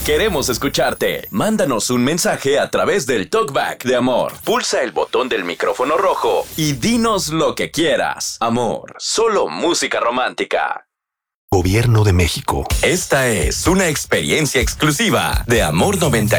Queremos escucharte. Mándanos un mensaje a través del TalkBack de Amor. Pulsa el botón del micrófono rojo y dinos lo que quieras. Amor, solo música romántica. Gobierno de México. Esta es una experiencia exclusiva de Amor 90.